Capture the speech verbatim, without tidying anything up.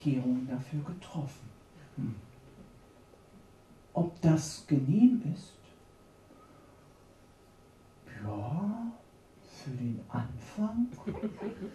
Vorkehrungen dafür getroffen. Hm. Ob das genehm ist? Ja, für den Anfang